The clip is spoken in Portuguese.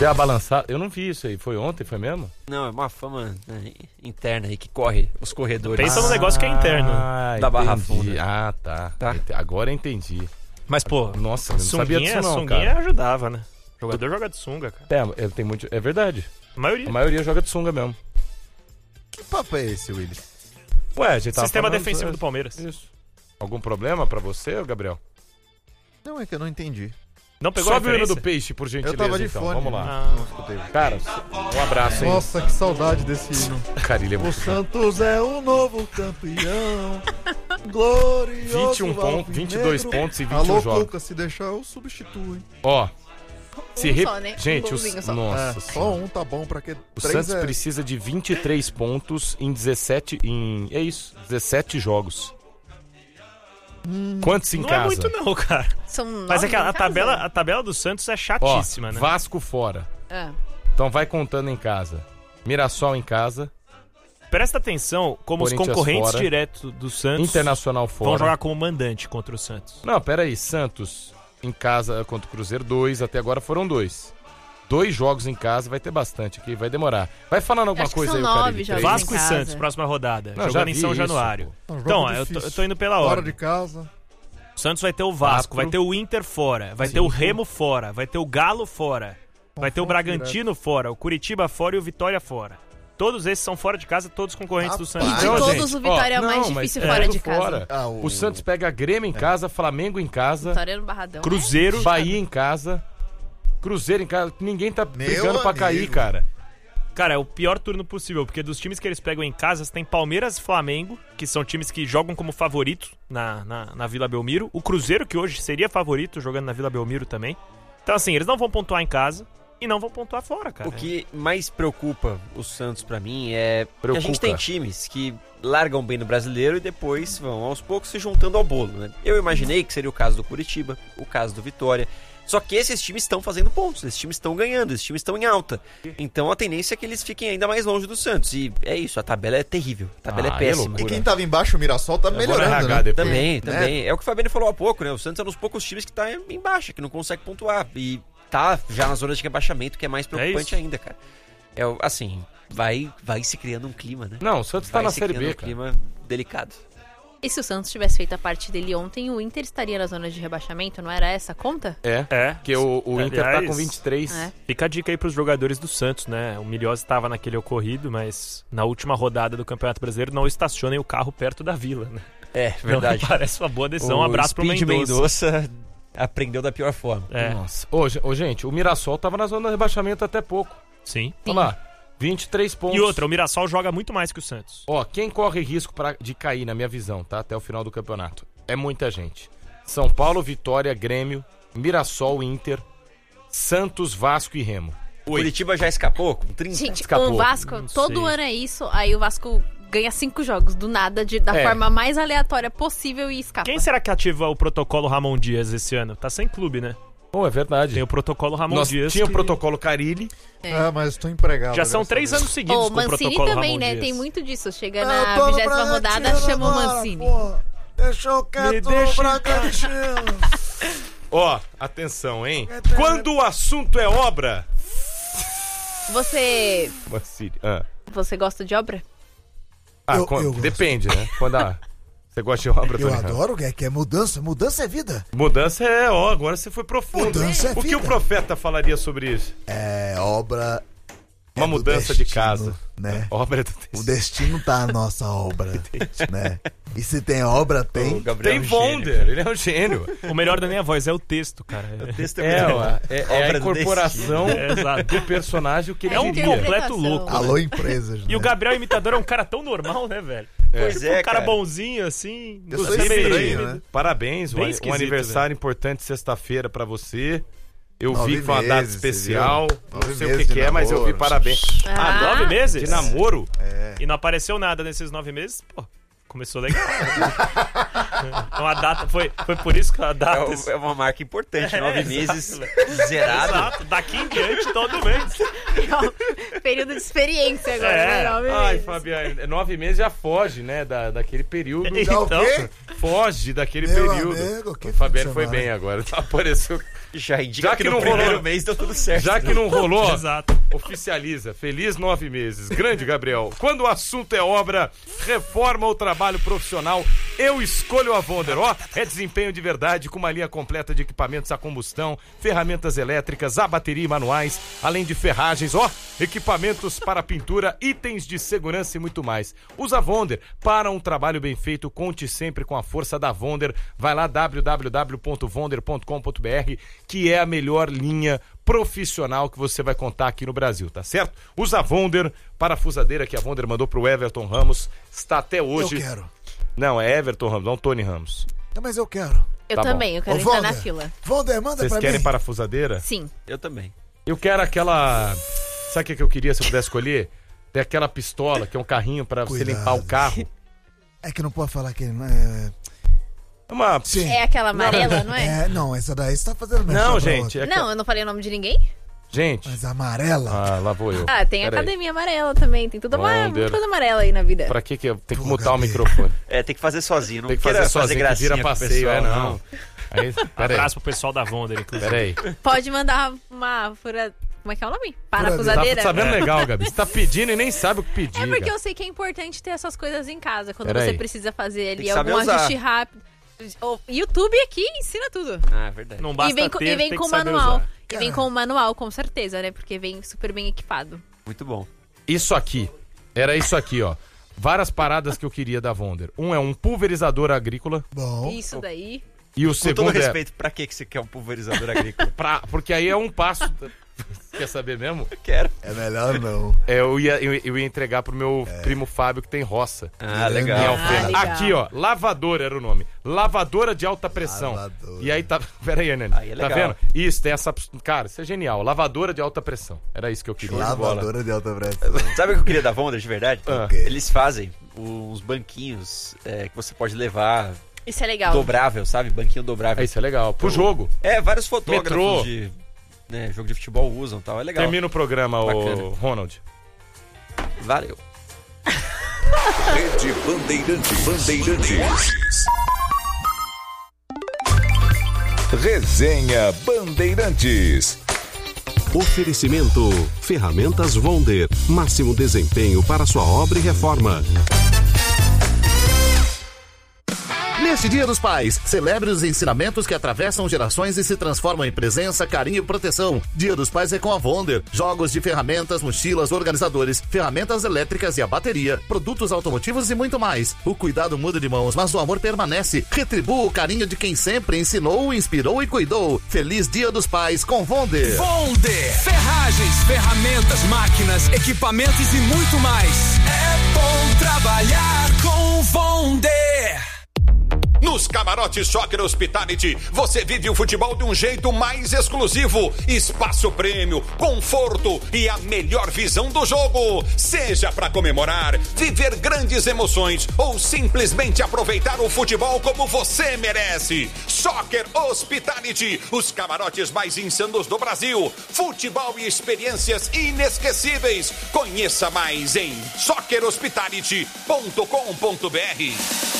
Deu a balançada. Eu não vi isso aí. Foi ontem, foi mesmo? Não, é uma fama interna aí que corre os corredores. Pensa no negócio que é interno. Da Barra Funda. Ah, tá. Agora eu entendi. Mas, pô, Nossa, eu não sabia disso não, sunguinha cara. ajudava, né? O jogador joga de sunga, cara. É verdade. A A maioria joga de sunga mesmo. Que papo é esse, Willis? Ué, a gente tava Sistema falando, defensivo do Palmeiras. Isso. Algum problema pra você, Gabriel? Não, é que eu não entendi. Não pegou Sobe a o hino referência? do peixe, por gentileza, Eu tava de então. fone. Vamos lá. Ah. Não escutei. Cara, um abraço, hein? Nossa, que saudade desse hino. Cara, ele é O muito... Santos é o novo campeão. Glorioso 21 pontos, 22 pontos e 21 Alô, jogos. Cuca, se deixar eu substituo, hein? Ó, Só, né? gente, Um golzinho só. nossa Só senhora. um tá bom, pra que O 3 Santos precisa de 23 pontos em 17 jogos. Quantos em Não casa? é muito não, cara. São Mas é que 9 a em casa? tabela do Santos é Ó, chatíssima, né? Vasco fora. Ah. Então vai contando em casa. Mirassol em casa. Presta atenção como os Corinthians concorrentes fora. direto do Santos Internacional vão fora. jogar como mandante contra o Santos. Não, pera aí. Santos em casa contra o Cruzeiro, 2. Até agora foram 2. 2 jogos em casa, vai ter bastante aqui, vai demorar. Vai falando alguma Acho que coisa são aí, 9 Caribe. jogos. Três. Vasco e casa. Santos, próxima rodada. Não, já jogando em vi São isso, Januário. pô. Então, Jogo eu difícil. tô indo pela Fora ordem. de casa. O Santos vai ter o Vasco, 4. vai ter o Inter fora, vai ter o Remo fora, vai ter o Galo fora, vai ter o Bragantino fora, o Curitiba fora e o Vitória fora. Todos esses são fora de casa, todos concorrentes do Santos. E de Então, todos gente, o Vitória é o ó, mais não, mas difícil é fora tudo de casa. fora. Ah, O Santos pega Grêmio em casa, Flamengo em casa, Vitória no Barradão. Cruzeiro, Bahia em casa, Cruzeiro em casa. Ninguém tá brigando pra amigo. cair, cara. cara, é o pior turno possível, porque dos times que eles pegam em casa, tem Palmeiras e Flamengo, que são times que jogam como favorito na Vila Belmiro. O Cruzeiro, que hoje seria favorito, jogando na Vila Belmiro também. Então, assim, eles não vão pontuar em casa e não vão pontuar fora, cara. O que mais preocupa o Santos pra mim é que a Preocupa. gente tem times que largam bem no brasileiro e depois vão aos poucos se juntando ao bolo, né? Eu imaginei que seria o caso do Curitiba, o caso do Vitória. Só que esses times estão fazendo pontos, esses times estão ganhando, esses times estão em alta. Então a tendência é que eles fiquem ainda mais longe do Santos. E é isso, a tabela é terrível, a tabela Ah, é é péssima. loucura. E quem tava embaixo, o Mirassol, tá melhorando, RH né? depois. Também. É o que o Fabiano falou há pouco, né? O Santos é um dos poucos times que tá em baixa, que não consegue pontuar. E tá já na zona de rebaixamento, que é mais preocupante ainda, cara. É assim, vai se criando um clima, né? Não, o Santos tá Vai na se Série criando B, um cara. clima delicado. E se o Santos tivesse feito a parte dele ontem, o Inter estaria na zona de rebaixamento? Não era essa a conta? É, Porque o Inter tá Aliás, com 23. É. fica a dica aí pros jogadores do Santos, né? O Milhose estava naquele ocorrido, mas na última rodada do Campeonato Brasileiro não estacionem o carro perto da Vila, né? É, verdade. Não parece uma boa decisão. Um O abraço pro Speed Mendonça. aprendeu da pior forma. É, Nossa. Ô, gente, o Mirassol tava na zona de rebaixamento até pouco. sim. Olha lá, 23 pontos. E outra, o Mirassol joga muito mais que o Santos. Ó, quem corre risco de cair, na minha visão, tá? Até o final do campeonato. É muita gente. São Paulo, Vitória, Grêmio, Mirassol, Inter, Santos, Vasco e Remo. O Curitiba já escapou com 30. Gente, Escapou. o Vasco, Não todo sei. ano é isso, aí o Vasco ganha 5 jogos, do nada, da É. forma mais aleatória possível e escapa. Quem será que ativa o protocolo Ramon Dias esse ano? Tá sem clube, né? Oh, é verdade. Tem o protocolo Ramon Nós Dias. tinha o que protocolo Carilli. É, mas tô empregado. Já são graças 3 a Deus. anos seguidos O com o Mancini protocolo também, Ramon né? Dias. Tem muito disso. Chega Eu na tô no 20ª rodada, Bragantino chama o agora, Mancini. pô. Deixa eu quieto deixa o Bragantino. Ó, atenção, hein? Quando o assunto é obra... Você Mancini, gosta de obra? Eu gosto. depende, né? Quando você gosta de obra, Eu Tony Ramos? adoro, que é mudança. Mudança é vida. Mudança agora você foi profundo. Mudança é O que vida. o profeta falaria sobre isso? É obra. Uma é do mudança de destino, casa. Né? Obra do O destino tá na nossa obra, né? E se tem obra, tem. O Gabriel Tem é um gênio, Wonder, ele é um gênio. O melhor da minha voz é o texto, cara. O texto É, muito ó, bom. é a Obra do incorporação É, exato. do personagem, o que ele É um diria. completo louco. Alô, empresas, E o né? Gabriel imitador é um cara tão normal, né, velho? Pois Tipo, é, um cara cara. bonzinho, assim. Eu sou inclusive, estranho, né? Parabéns, Bem um esquisito, aniversário importante sexta-feira pra você. Eu 9 vi que foi uma data meses, especial. você viu? Não 9 sei o meses que de é, mas eu vi namoro. parabéns. Ah, 9 meses? De namoro? E não apareceu nada nesses 9 meses? Pô, começou legal. Então a data, foi por isso que a data... É uma marca importante, 9 exato, meses velho. zerado. Exato, daqui em diante, todo mês. Período de experiência agora, É. né? 9 Ai, meses. Fabiano, 9 meses já foge, né, daquele período. Dá o Então, quê? Foge daquele Meu período. amigo, que O Fabiano fim de foi semana. bem agora. Apareceu Já indica Já que que no não primeiro rolou. mês deu tudo certo. Já que não rolou, Exato. oficializa. Feliz 9 meses. Grande Gabriel. Quando o assunto é obra, reforma ou trabalho profissional, eu escolho a Wonder. Ó, é desempenho de verdade com uma linha completa de equipamentos a combustão, ferramentas elétricas, a bateria e manuais, além de ferragens, ó, equipamentos para pintura, itens de segurança e muito mais. Usa a Wonder para um trabalho bem feito. Conte sempre com a força da Wonder. Vai lá www.wonder.com.br, que é a melhor linha profissional que você vai contar aqui no Brasil, tá certo? Usa a Wonder, parafusadeira que a Wonder mandou pro Everton Ramos, está até hoje. Eu quero. Não, é Everton Ramos, não Tony Ramos. Não, mas eu quero. Eu Tá também, eu quero Ô, entrar Wonder. na fila. Wonder, manda Vocês pra querem mim. parafusadeira? Sim. Eu também. Eu quero aquela... Sabe o que eu queria se eu pudesse escolher? Tem aquela pistola, que é um carrinho pra você Cuidado. limpar o carro. É que não pode falar que... Uma... Sim. É aquela amarela, não é? Não, essa daí você tá fazendo merchan Não, pra gente. outra. É Não, eu não falei o nome de ninguém. Gente. Mas a amarela... Ah, lá vou eu. Ah, tem a Pera aí. academia amarela também. Tem tudo Wonder. muita coisa amarela aí na vida. Pra que eu tenho que Pô, mutar o Gabi. microfone? É, tem que fazer sozinho. Não Tem que queira fazer sozinho, que gracinha vira com o passeio, pessoal, não. Aí, pera aí, Abraço pro pessoal da Wonder, inclusive. pera aí. Pode mandar uma fura... Como é que é o nome? Tá Parafusadeira? sabendo legal, Gabi. Você tá pedindo e nem sabe o que pedir. É porque Gabi. eu sei que é importante ter essas coisas em casa. Quando Pera você aí. precisa fazer Tem ali que saber algum usar. ajuste rápido. O YouTube aqui ensina tudo. Ah, é verdade. Não basta E vem, ter, e vem tem com que saber manual. usar. E vem com o manual, com certeza, né? Porque vem super bem equipado. Muito bom. Isso aqui. Era isso aqui, ó. Várias paradas que eu queria da Wonder. Um é um pulverizador agrícola. Bom, Isso daí. E o Com todo segundo é... respeito, pra que você quer um pulverizador agrícola? Porque aí é um passo... Quer saber mesmo? Quero. é melhor não. Eu ia entregar pro meu primo Fábio, que tem roça. Ah, Em legal. Alfena. legal. Aqui, ó, lavadora era o nome. Lavadora de alta pressão. Lavadora. E aí tá. Pera aí, Nani. Aí é Tá legal. vendo? Isso, tem essa. Cara, isso é genial. Lavadora de alta pressão. Era isso que eu queria. Lavadora de alta pressão. Sabe o que eu queria da Wonder, de verdade? Ah. quê? Eles fazem uns banquinhos que você pode levar Isso é legal. dobrável, sabe? Banquinho dobrável. Isso é legal. Pro jogo. Vários fotógrafos Metrô. de jogo de futebol usam e tal. É legal. Termina o programa, Bacana. o Ronald. Valeu. Rede Bandeirantes. Resenha Bandeirantes. Oferecimento: Ferramentas Wonder. Máximo desempenho para sua obra e reforma. Neste Dia dos Pais, celebre os ensinamentos que atravessam gerações e se transformam em presença, carinho e proteção. Dia dos Pais é com a Wonder. Jogos de ferramentas, mochilas, organizadores, ferramentas elétricas e a bateria, produtos automotivos e muito mais. O cuidado muda de mãos, mas o amor permanece. Retribua o carinho de quem sempre ensinou, inspirou e cuidou. Feliz Dia dos Pais com Wonder. Wonder. Ferragens, ferramentas, máquinas, equipamentos e muito mais. É bom trabalhar com Wonder. Nos camarotes Soccer Hospitality, você vive o futebol de um jeito mais exclusivo. Espaço prêmio, conforto e a melhor visão do jogo. Seja para comemorar, viver grandes emoções ou simplesmente aproveitar o futebol como você merece. Soccer Hospitality, os camarotes mais insanos do Brasil. Futebol e experiências inesquecíveis. Conheça mais em soccerhospitality.com.br.